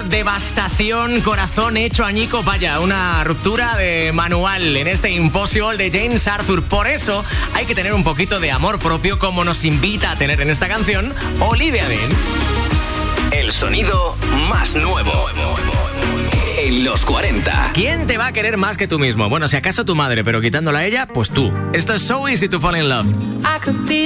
dolor, devastación, corazón hecho añicos. Vaya, una ruptura de manual en este Impossible de James Arthur. Por eso hay que tener un poquito de amor propio, como nos invita a tener en esta canción Olivia Dean. El sonido más nuevo en los 40. ¿Quién te va a querer más que tú mismo? Bueno, si acaso tu madre, pero quitándola a ella, pues tú. Esto es So Easy to Fall in Love.